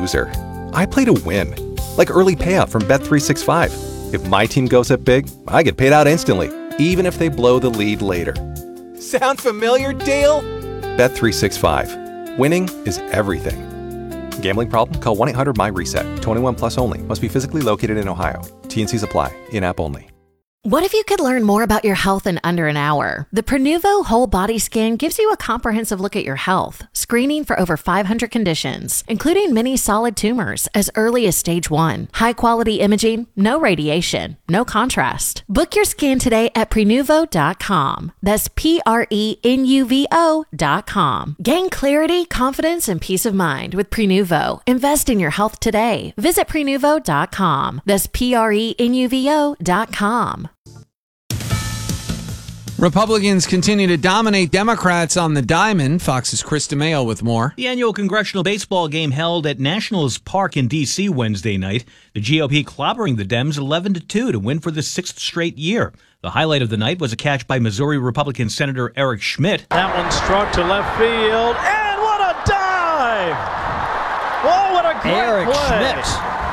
loser. I play to win. Like early payout from Bet365. If my team goes up big, I get paid out instantly, even if they blow the lead later. Sound familiar, Dale? Bet365. Winning is everything. Gambling problem? Call 1-800-MY-RESET. 21 plus only. Must be physically located in Ohio. T&Cs apply. In-app only. What if you could learn more about your health in under an hour? The Prenuvo Whole Body Scan gives you a comprehensive look at your health, screening for over 500 conditions, including many solid tumors as early as stage 1. High-quality imaging, no radiation, no contrast. Book your scan today at Prenuvo.com. That's Prenuvo.com. Gain clarity, confidence, and peace of mind with Prenuvo. Invest in your health today. Visit Prenuvo.com. That's Prenuvo.com. Republicans continue to dominate Democrats on the diamond. Fox's Chris DeMeo with more. The annual congressional baseball game held at Nationals Park in D.C. Wednesday night. The GOP clobbering the Dems 11-2 to win for the 6th straight year. The highlight of the night was a catch by Missouri Republican Senator Eric Schmidt. That one struck to left field, and what a dive! Oh, what a great Eric play. Schmidt.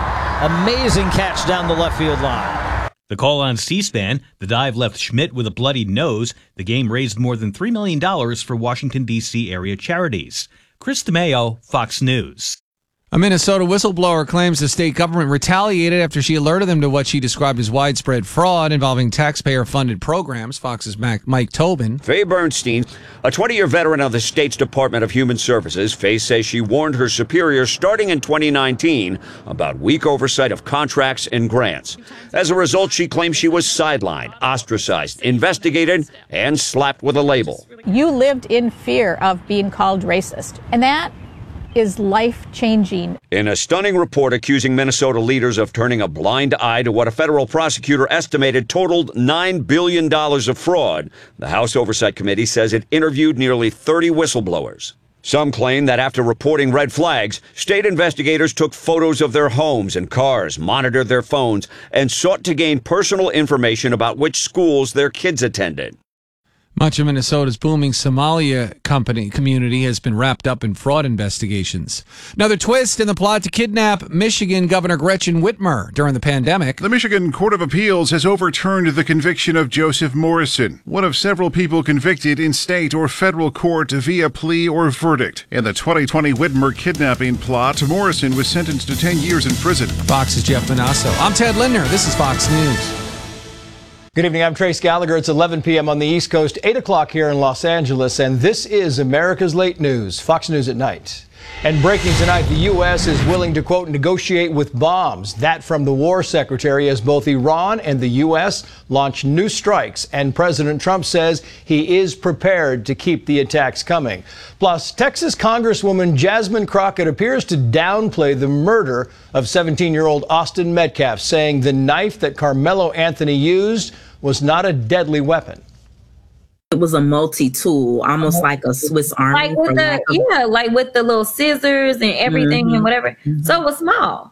Amazing catch down the left field line. The call on C-SPAN, the dive left Schmidt with a bloody nose. The game raised more than $3 million for Washington, D.C. area charities. Chris DeMeo, Fox News. A Minnesota whistleblower claims the state government retaliated after she alerted them to what she described as widespread fraud involving taxpayer-funded programs. Fox's Mike Tobin. Faye Bernstein, a 20-year veteran of the state's Department of Human Services, Faye says she warned her superiors starting in 2019 about weak oversight of contracts and grants. As a result, she claims she was sidelined, ostracized, investigated, and slapped with a label. You lived in fear of being called racist, and that is life-changing. In a stunning report accusing Minnesota leaders of turning a blind eye to what a federal prosecutor estimated totaled $9 billion of fraud, the House Oversight Committee says it interviewed nearly 30 whistleblowers. Some claim that after reporting red flags, state investigators took photos of their homes and cars, monitored their phones, and sought to gain personal information about which schools their kids attended. Much of Minnesota's booming Somalia community has been wrapped up in fraud investigations. Another twist in the plot to kidnap Michigan Governor Gretchen Whitmer during the pandemic. The Michigan Court of Appeals has overturned the conviction of Joseph Morrison, one of several people convicted in state or federal court via plea or verdict. In the 2020 Whitmer kidnapping plot, Morrison was sentenced to 10 years in prison. Fox's Jeff Manasso. I'm Ted Lindner. This is Fox News. Good evening, I'm Trace Gallagher. It's 11 p.m. on the East Coast, 8 o'clock here in Los Angeles, and this is America's Late News, Fox News at Night. And breaking tonight, the U.S. is willing to, quote, negotiate with bombs. That from the War Secretary as both Iran and the U.S. launch new strikes. And President Trump says he is prepared to keep the attacks coming. Plus, Texas Congresswoman Jasmine Crockett appears to downplay the murder of 17-year-old Austin Metcalf, saying the knife that Carmelo Anthony used was not a deadly weapon. It was a multi-tool, almost like a Swiss Army. Like with like with the little scissors and everything and whatever. So it was small.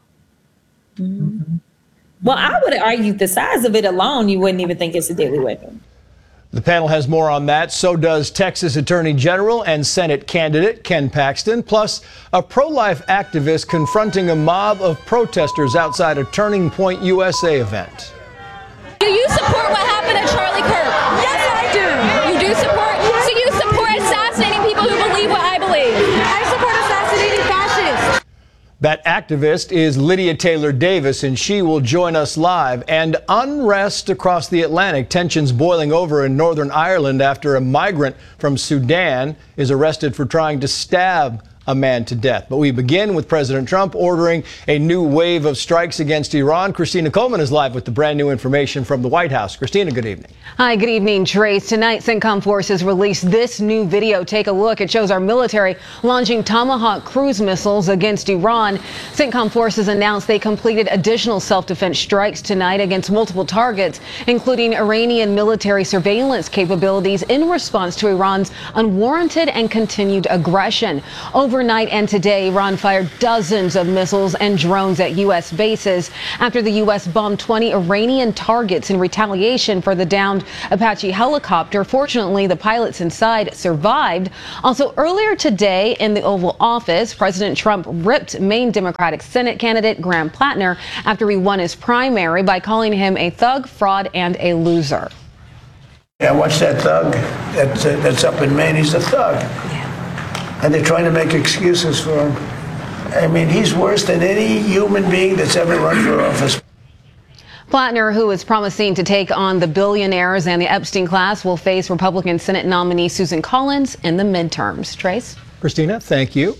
Well, I would argue the size of it alone, you wouldn't even think it's a deadly weapon. The panel has more on that. So does Texas Attorney General and Senate candidate Ken Paxton, plus a pro-life activist confronting a mob of protesters outside a Turning Point USA event. Do you support what happened to Charlie Kirk? Yes, I do. You do support? So you support assassinating people who believe what I believe? I support assassinating fascists. That activist is Lydia Taylor Davis, and she will join us live. And unrest across the Atlantic, tensions boiling over in Northern Ireland after a migrant from Sudan is arrested for trying to stab a man to death. But we begin with President Trump ordering a new wave of strikes against Iran. Christina Coleman is live with the brand new information from the White House. Christina, good evening. Hi, good evening, Trace. Tonight, CENTCOM forces released this new video. Take a look. It shows our military launching Tomahawk cruise missiles against Iran. CENTCOM forces announced they completed additional self-defense strikes tonight against multiple targets, including Iranian military surveillance capabilities in response to Iran's unwarranted and continued aggression. Over Overnight and today, Iran fired dozens of missiles and drones at U.S. bases after the U.S. bombed 20 Iranian targets in retaliation for the downed Apache helicopter. Fortunately, the pilots inside survived. Also, earlier today in the Oval Office, President Trump ripped Maine Democratic Senate candidate Graham Plattner after he won his primary by calling him a thug, fraud, and a loser. Yeah, watch that thug that's up in Maine. He's a thug. And they're trying to make excuses for him. I mean, he's worse than any human being that's ever run for office. Plattner, who is promising to take on the billionaires and the Epstein class, will face Republican Senate nominee Susan Collins in the midterms. Trace? Christina, thank you.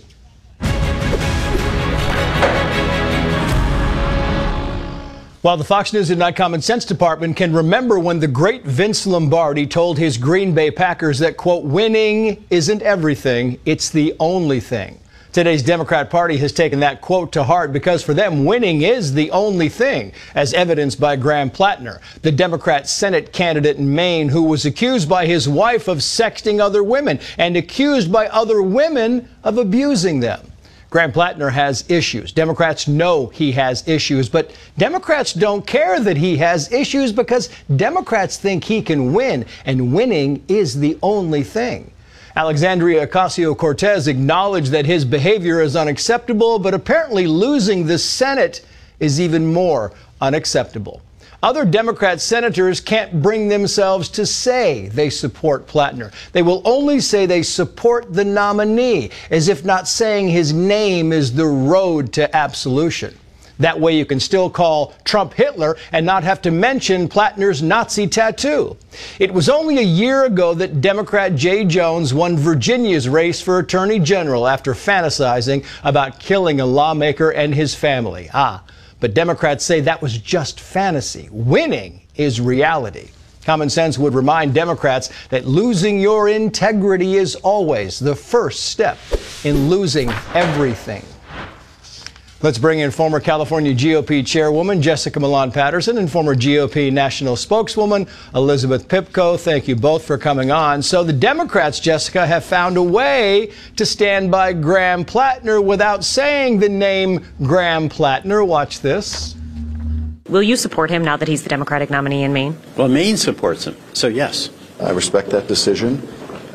While the Fox News at Night Common Sense Department can remember when the great Vince Lombardi told his Green Bay Packers that, quote, winning isn't everything, it's the only thing. Today's Democrat Party has taken that quote to heart because for them, winning is the only thing, as evidenced by Graham Plattner, the Democrat Senate candidate in Maine who was accused by his wife of sexting other women and accused by other women of abusing them. Graham Plattner has issues. Democrats know he has issues, but Democrats don't care that he has issues because Democrats think he can win, and winning is the only thing. Alexandria Ocasio-Cortez acknowledged that his behavior is unacceptable, but apparently losing the Senate is even more unacceptable. Other Democrat senators can't bring themselves to say they support Plattner. They will only say they support the nominee, as if not saying his name is the road to absolution. That way you can still call Trump Hitler and not have to mention Plattner's Nazi tattoo. It was only a year ago that Democrat Jay Jones won Virginia's race for Attorney General after fantasizing about killing a lawmaker and his family. But Democrats say that was just fantasy. Winning is reality. Common sense would remind Democrats that losing your integrity is always the first step in losing everything. Let's bring in former California GOP chairwoman Jessica Milan Patterson and former GOP national spokeswoman Elizabeth Pipko. Thank you both for coming on. So the Democrats, Jessica, have found a way to stand by Graham Plattner without saying the name Graham Plattner. Watch this. Will you support him now that he's the Democratic nominee in Maine? Well, Maine supports him, so yes. I respect that decision.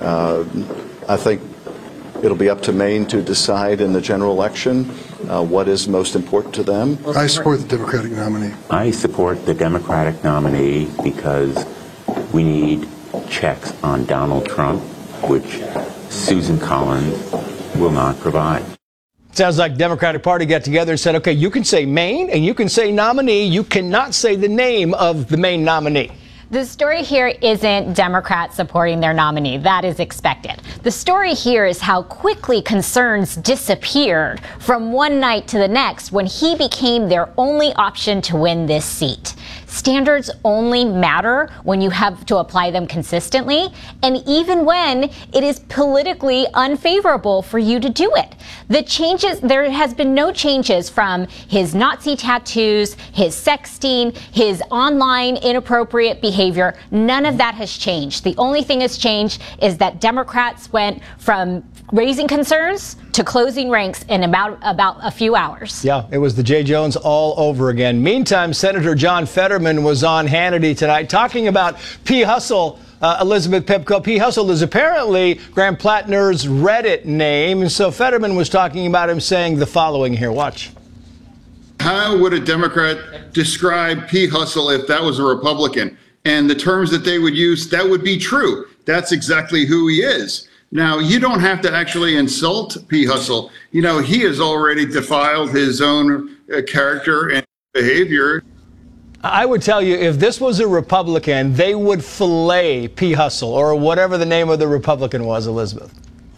I think it'll be up to Maine to decide in the general election what is most important to them. I support the Democratic nominee. I support the Democratic nominee because we need checks on Donald Trump, which Susan Collins will not provide. Sounds like the Democratic Party got together and said, okay, you can say Maine and you can say nominee. You cannot say the name of the Maine nominee. The story here isn't Democrats supporting their nominee. That is expected. The story here is how quickly concerns disappeared from one night to the next when he became their only option to win this seat. Standards only matter when you have to apply them consistently, and even when it is politically unfavorable for you to do it. The changes, there has been no changes from his Nazi tattoos, his sexting, his online inappropriate behavior. None of that has changed. The only thing that's changed is that Democrats went from raising concerns to closing ranks in about a few hours. Yeah, it was the Jay Jones all over again. Meantime, Senator John Fetterman was on Hannity tonight talking about P. Hustle. Elizabeth Pipko. P. Hustle is apparently Graham Plattner's Reddit name. So Fetterman was talking about him saying the following here. Watch. How would a Democrat describe P. Hustle if that was a Republican? And the terms that they would use, that would be true. That's exactly who he is. Now, you don't have to actually insult P. Hustle. You know, he has already defiled his own character and behavior. I would tell you, if this was a Republican, they would fillet P. Hustle or whatever the name of the Republican was, Elizabeth.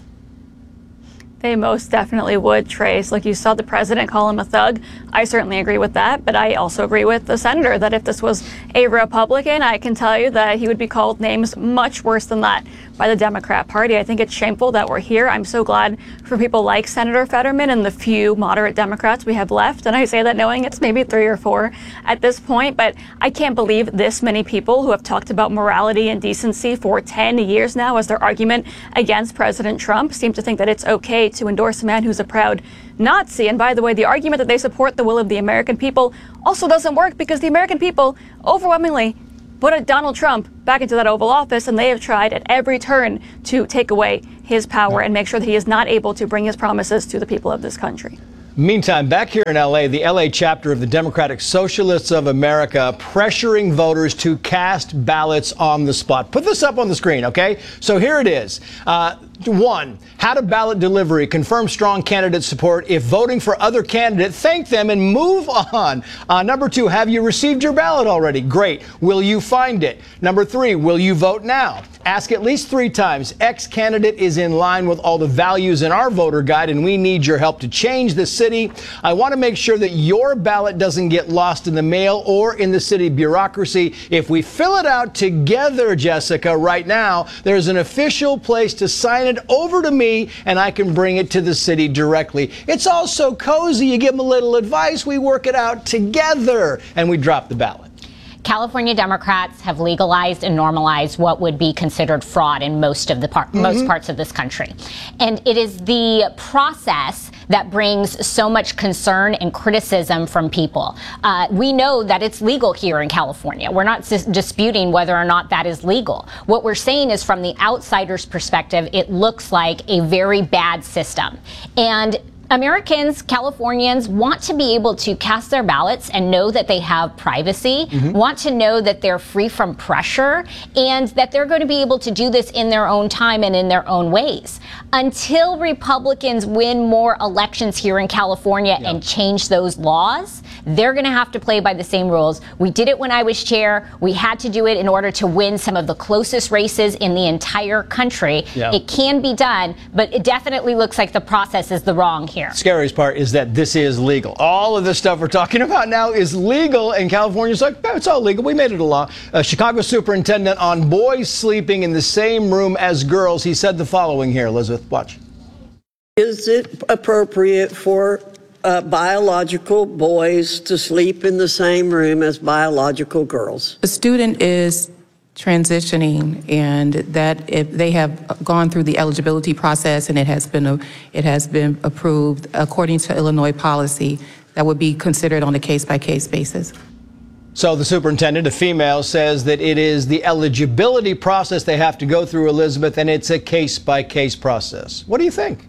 They most definitely would, Trace. Like, you saw the president call him a thug. I certainly agree with that, but I also agree with the senator that if this was a Republican, I can tell you that he would be called names much worse than that. by the Democrat Party. I think it's shameful that we're here. I'm so glad for people like Senator Fetterman and the few moderate Democrats we have left. And I say that knowing it's maybe 3 or 4 at this point. But I can't believe this many people who have talked about morality and decency for 10 years now as their argument against President Trump seem to think that it's okay to endorse a man who's a proud Nazi. And by the way, the argument that they support the will of the American people also doesn't work, because the American people overwhelmingly put Donald Trump back into that Oval Office, and they have tried at every turn to take away his power and make sure that he is not able to bring his promises to the people of this country. Meantime, back here in L.A., the L.A. chapter of the Democratic Socialists of America pressuring voters to cast ballots on the spot. Put this up on the screen, okay? So here it is. 1, how to ballot delivery confirm strong candidate support. If voting for other candidate, thank them and move on. Number 2, have you received your ballot already? Great. Will you find it? Number 3, will you vote now? Ask at least 3 times. X candidate is in line with all the values in our voter guide, and we need your help to change the city. I want to make sure that your ballot doesn't get lost in the mail or in the city bureaucracy. If we fill it out together, Jessica, right now, there's an official place to sign it over to me, and I can bring it to the city directly. It's all so cozy. You give them a little advice, we work it out together, and we drop the ballot. California Democrats have legalized and normalized what would be considered fraud in most parts of this country. And it is the process that brings so much concern and criticism from people. We know that it's legal here in California. We're not disputing whether or not that is legal. What we're saying is, from the outsider's perspective, it looks like a very bad system. And Americans, Californians, want to be able to cast their ballots and know that they have privacy, want to know that they're free from pressure, and that they're going to be able to do this in their own time and in their own ways. Until Republicans win more elections here in California and change those laws, they're going to have to play by the same rules. We did it when I was chair. We had to do it in order to win some of the closest races in the entire country. It can be done, but it definitely looks like the process is the wrong here. Scariest part is that this is legal. All of this stuff we're talking about now is legal, and California's like, no, it's all legal. We made it a law. Chicago superintendent on boys sleeping in the same room as girls. He said the following here. Elizabeth, watch. Is it appropriate for biological boys to sleep in the same room as biological girls? A student is transitioning, and that if they have gone through the eligibility process and it has been approved according to Illinois policy, that would be considered on a case-by-case basis. So the superintendent, a female, says that it is the eligibility process they have to go through, Elizabeth, and it's a case-by-case process. What do you think?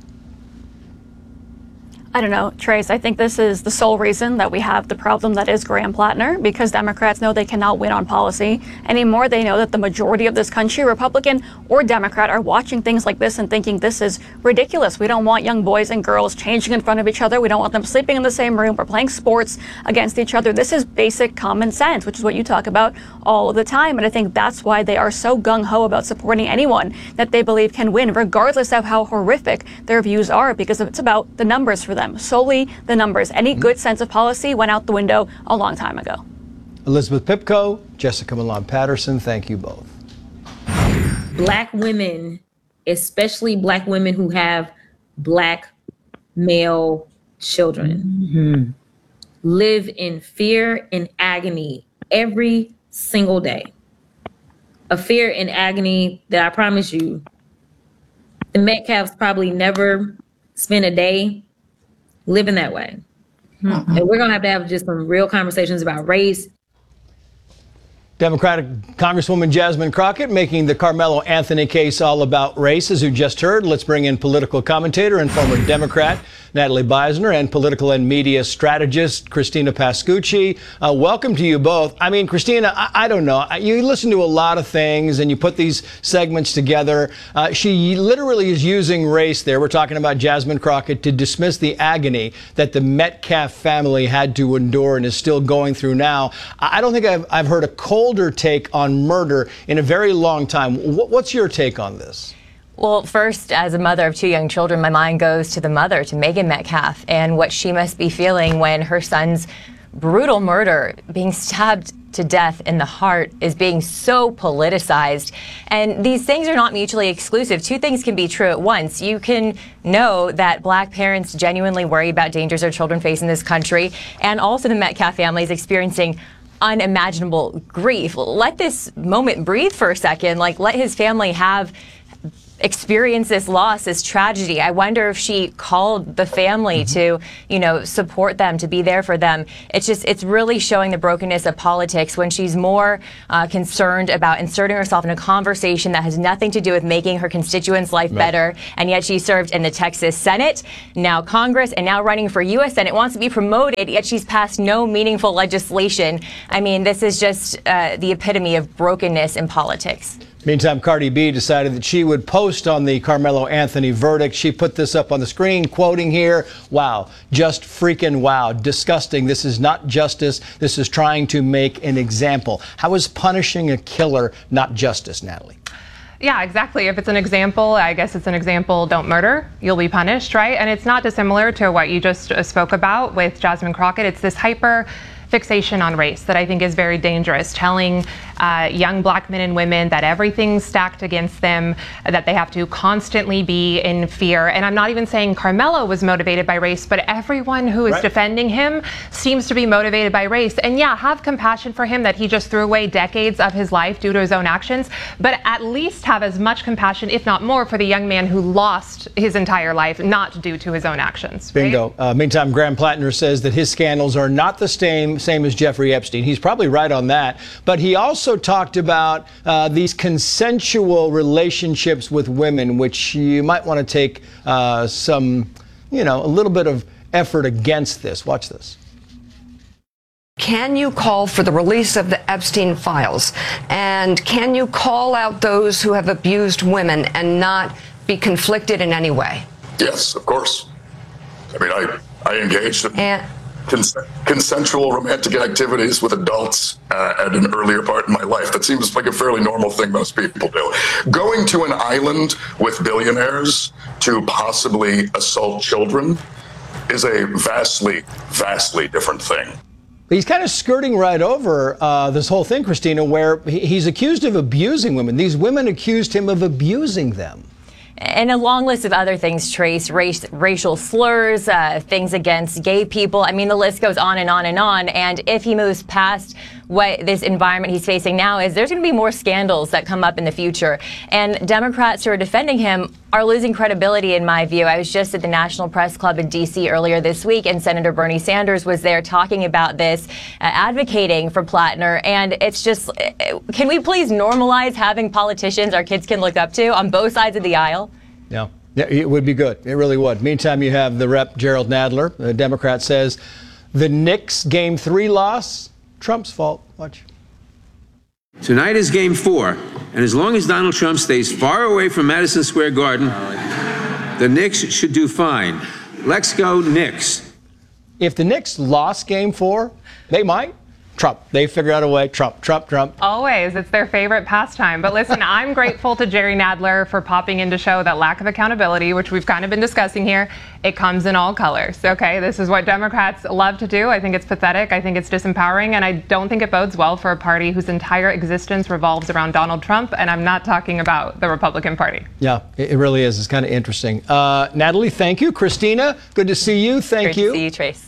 I don't know, Trace. I think this is the sole reason that we have the problem that is Graham Plattner, because Democrats know they cannot win on policy anymore. They know that the majority of this country, Republican or Democrat, are watching things like this and thinking this is ridiculous. We don't want young boys and girls changing in front of each other. We don't want them sleeping in the same room or playing sports against each other. This is basic common sense, which is what you talk about all of the time. And I think that's why they are so gung-ho about supporting anyone that they believe can win, regardless of how horrific their views are, because it's about the numbers for them. Solely the numbers. Any good sense of policy went out the window a long time ago. Elizabeth Pipko, Jessica Milan Patterson, thank you both. Black women, especially Black women who have Black male children, live in fear and agony every single day. A fear and agony that I promise you, the Metcalfs probably never spend a day living that way. And we're going to have just some real conversations about race. Democratic Congresswoman Jasmine Crockett making the Carmelo Anthony case all about race, as you just heard. Let's bring in political commentator and former Democrat Natalie Beisner and political and media strategist Christina Pascucci. Welcome to you both. I mean, Christina, I don't know. You listen to a lot of things and you put these segments together. She literally is using race there. We're talking about Jasmine Crockett to dismiss the agony that the Metcalf family had to endure and is still going through now. I don't think I've heard a colder take on murder in a very long time. What's your take on this? Well, first, as a mother of 2 young children, my mind goes to the mother, to Megan Metcalf, and what she must be feeling when her son's brutal murder, being stabbed to death in the heart is being so politicized. And these things are not mutually exclusive. Two things can be true at once. You can know that black parents genuinely worry about dangers their children face in this country, and also the Metcalf family is experiencing unimaginable grief. Let this moment breathe for a second. Like, let his family experience this loss, this tragedy. I wonder if she called the family to, support them, to be there for them. It's really showing the brokenness of politics when she's more concerned about inserting herself in a conversation that has nothing to do with making her constituents' life better. And yet she served in the Texas Senate, now Congress, and now running for U.S. Senate, wants to be promoted, yet she's passed no meaningful legislation. I mean, this is just the epitome of brokenness in politics. Meantime, Cardi B decided that she would post on the Carmelo Anthony verdict. She put this up on the screen, quoting here, "Wow, just freaking wow, disgusting. This is not justice. This is trying to make an example." How is punishing a killer not justice, Natalie? Yeah, exactly. If it's an example, I guess it's an example, don't murder, you'll be punished, right? And it's not dissimilar to what you just spoke about with Jasmine Crockett. It's this hyper fixation on race that I think is very dangerous, telling young black men and women that everything's stacked against them, that they have to constantly be in fear. And I'm not even saying Carmelo was motivated by race, but everyone who is defending him seems to be motivated by race. And yeah, have compassion for him that he just threw away decades of his life due to his own actions, but at least have as much compassion, if not more, for the young man who lost his entire life not due to his own actions. Bingo. Meantime, Graham Plattner says that his scandals are not the same as Jeffrey Epstein. He's probably right on that. But he also talked about these consensual relationships with women, which you might want to take a little bit of effort against this. Watch this. Can you call for the release of the Epstein files? And can you call out those who have abused women and not be conflicted in any way? Yes, of course. I mean, I engaged in consensual romantic activities with adults at an earlier part in my life. That seems like a fairly normal thing most people do. Going to an island with billionaires to possibly assault children is a vastly, vastly different thing. He's kind of skirting right over this whole thing, Christina, where he's accused of abusing women. These women accused him of abusing them. And a long list of other things, Trace, racial slurs, things against gay people. I mean, the list goes on and on and on. And if he moves past what this environment he's facing now is, there's going to be more scandals that come up in the future. And Democrats who are defending him are losing credibility, in my view. I was just at the National Press Club in D.C. earlier this week, and Senator Bernie Sanders was there talking about this, advocating for Plattner. And it's just, can we please normalize having politicians our kids can look up to on both sides of the aisle? Yeah, it would be good. It really would. Meantime, you have the Rep. Gerald Nadler. The Democrat says the Knicks Game 3 loss, Trump's fault. Watch. Tonight is Game 4, and as long as Donald Trump stays far away from Madison Square Garden, the Knicks should do fine. Let's go Knicks. If the Knicks lost Game 4, they might. Trump. They figure out a way. Trump. Always. It's their favorite pastime. But listen, I'm grateful to Jerry Nadler for popping in to show that lack of accountability, which we've kind of been discussing here, it comes in all colors. Okay, this is what Democrats love to do. I think it's pathetic. I think it's disempowering. And I don't think it bodes well for a party whose entire existence revolves around Donald Trump. And I'm not talking about the Republican Party. Yeah, it really is. It's kind of interesting. Natalie, thank you. Christina, good to see you. Thank you. Great to see you, Trace.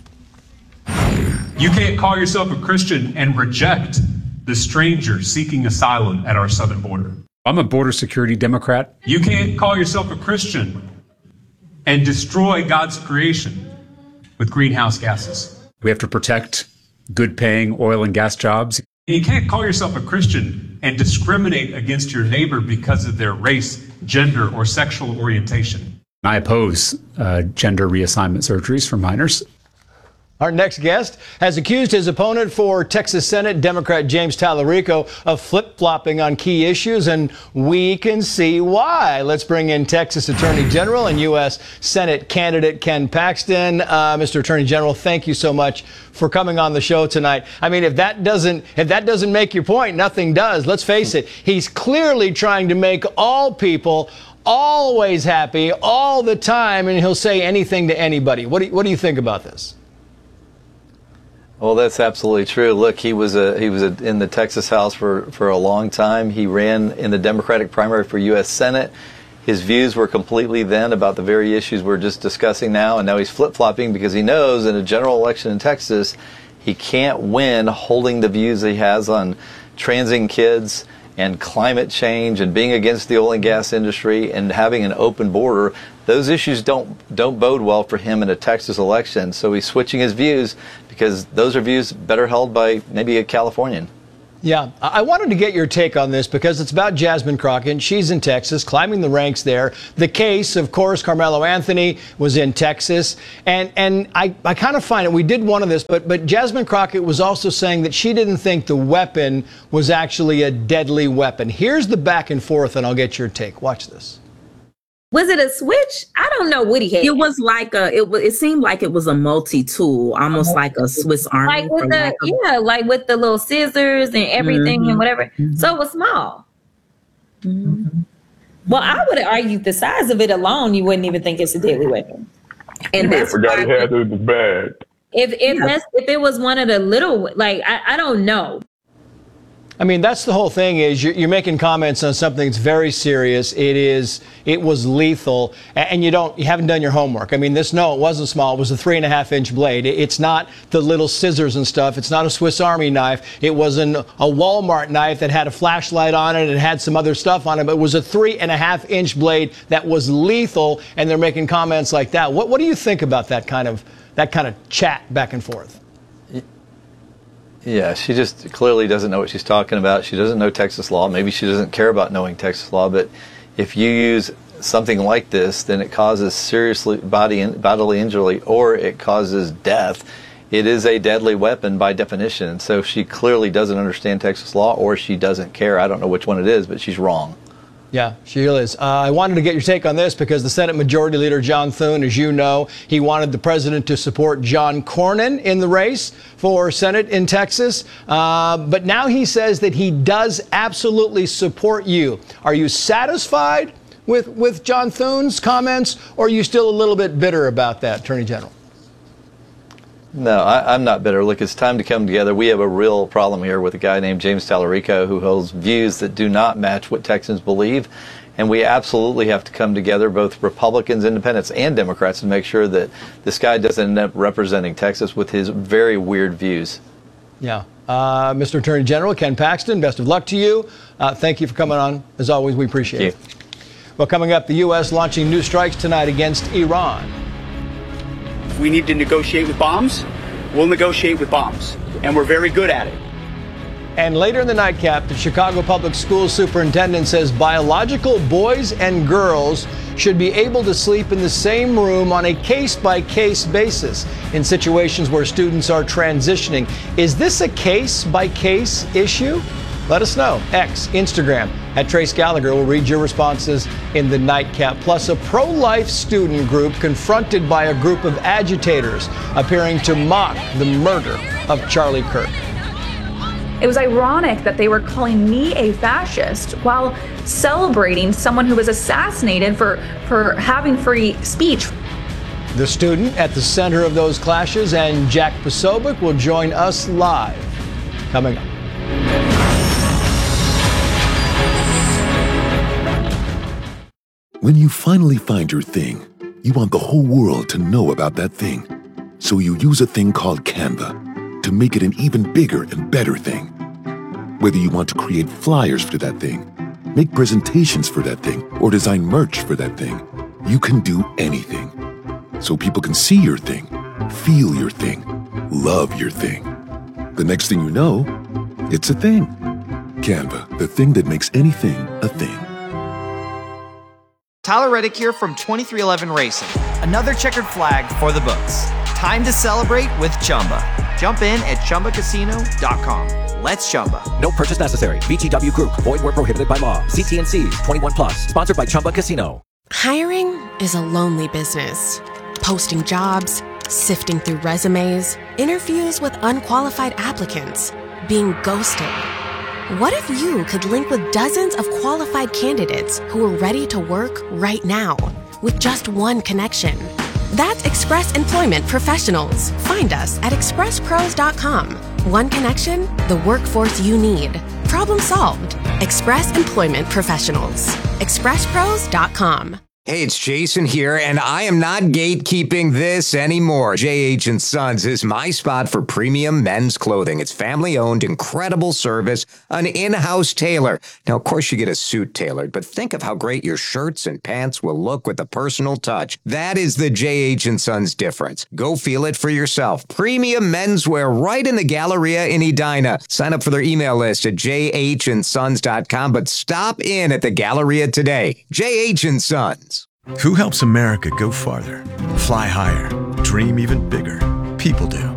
You can't call yourself a Christian and reject the stranger seeking asylum at our southern border. I'm a border security Democrat. You can't call yourself a Christian and destroy God's creation with greenhouse gases. We have to protect good-paying oil and gas jobs. You can't call yourself a Christian and discriminate against your neighbor because of their race, gender, or sexual orientation. I oppose gender reassignment surgeries for minors. Our next guest has accused his opponent for Texas Senate, Democrat James Talarico, of flip-flopping on key issues, and we can see why. Let's bring in Texas Attorney General and U.S. Senate candidate Ken Paxton. Mr. Attorney General, thank you so much for coming on the show tonight. I mean, if that doesn't make your point, nothing does. Let's face it. He's clearly trying to make all people always happy all the time, and he'll say anything to anybody. What do you think about this? Well, that's absolutely true. Look, he was in the Texas House for a long time. He ran in the Democratic primary for U.S. Senate. His views were completely then about the very issues we're just discussing now, and now he's flip-flopping because he knows in a general election in Texas, he can't win holding the views he has on transing kids and climate change and being against the oil and gas industry and having an open border. Those issues don't bode well for him in a Texas election. So he's switching his views because those are views better held by maybe a Californian. Yeah, I wanted to get your take on this because it's about Jasmine Crockett. She's in Texas, climbing the ranks there. The case, of course, Carmelo Anthony was in Texas. And I kind of find it, we did one of this, but Jasmine Crockett was also saying that she didn't think the weapon was actually a deadly weapon. Here's the back and forth, and I'll get your take. Watch this. Was it a switch? I don't know what he had. It was like it seemed like it was a multi-tool, almost like a Swiss Army. Like with like with the little scissors and everything and whatever. So it was small. Well, I would argue the size of it alone, you wouldn't even think it's a deadly weapon. And that's forgot he had it in the bag. If it was one of the little, like I don't know. I mean, that's the whole thing is you're making comments on something that's very serious. It was lethal, and you haven't done your homework. I mean, it wasn't small. It was a 3.5-inch blade. It's not the little scissors and stuff. It's not a Swiss Army knife. It wasn't a Walmart knife that had a flashlight on it and had some other stuff on it. But it was a 3.5-inch blade that was lethal, and they're making comments like that. What do you think about that kind of chat back and forth? Yeah, she just clearly doesn't know what she's talking about. She doesn't know Texas law. Maybe she doesn't care about knowing Texas law. But if you use something like this, then it causes seriously bodily injury or it causes death. It is a deadly weapon by definition. So she clearly doesn't understand Texas law or she doesn't care. I don't know which one it is, but she's wrong. Yeah, she is. I wanted to get your take on this because the Senate Majority Leader John Thune, as you know, he wanted the president to support John Cornyn in the race for Senate in Texas. But now he says that he does absolutely support you. Are you satisfied with John Thune's comments, or are you still a little bit bitter about that, Attorney General? No, I'm not bitter. Look, it's time to come together. We have a real problem here with a guy named James Tallarico who holds views that do not match what Texans believe. And we absolutely have to come together, both Republicans, Independents, and Democrats, to make sure that this guy doesn't end up representing Texas with his very weird views. Yeah. Mr. Attorney General, Ken Paxton, best of luck to you. Thank you for coming on. As always, we appreciate it. Well, coming up, the U.S. launching new strikes tonight against Iran. If we need to negotiate with bombs, we'll negotiate with bombs, and we're very good at it. And later in the nightcap, the Chicago Public Schools superintendent says biological boys and girls should be able to sleep in the same room on a case-by-case basis in situations where students are transitioning. Is this a case-by-case issue? Let us know. X, Instagram, @Trace Gallagher. We'll read your responses in the nightcap. Plus, a pro-life student group confronted by a group of agitators appearing to mock the murder of Charlie Kirk. It was ironic that they were calling me a fascist while celebrating someone who was assassinated for having free speech. The student at the center of those clashes, and Jack Posobiec will join us live. Coming up. When you finally find your thing, you want the whole world to know about that thing. So you use a thing called Canva to make it an even bigger and better thing. Whether you want to create flyers for that thing, make presentations for that thing, or design merch for that thing, you can do anything. So people can see your thing, feel your thing, love your thing. The next thing you know, it's a thing. Canva, the thing that makes anything a thing. Tyler Reddick here from 23XI Racing. Another checkered flag for the books. Time to celebrate with Chumba. Jump in at ChumbaCasino.com. Let's Chumba. No purchase necessary. VGW Group. Void where prohibited by law. See T&Cs. 21+. Sponsored by Chumba Casino. Hiring is a lonely business. Posting jobs, sifting through resumes, interviews with unqualified applicants, being ghosted. What if you could link with dozens of qualified candidates who are ready to work right now with just one connection? That's Express Employment Professionals. Find us at expresspros.com. One connection, the workforce you need. Problem solved. Express Employment Professionals. expresspros.com. Hey, it's Jason here, and I am not gatekeeping this anymore. J.H. & Sons is my spot for premium men's clothing. It's family-owned, incredible service, an in-house tailor. Now, of course, you get a suit tailored, but think of how great your shirts and pants will look with a personal touch. That is the J.H. & Sons difference. Go feel it for yourself. Premium menswear right in the Galleria in Edina. Sign up for their email list at jhandsons.com, but stop in at the Galleria today. J.H. & Sons. Who helps America go farther, fly higher, dream even bigger? People do.